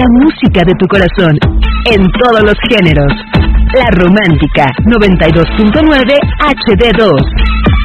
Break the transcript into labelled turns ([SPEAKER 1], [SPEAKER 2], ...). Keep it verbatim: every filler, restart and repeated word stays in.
[SPEAKER 1] la música de tu corazón, en todos los géneros. La Romántica, noventa y dos punto nueve H D dos.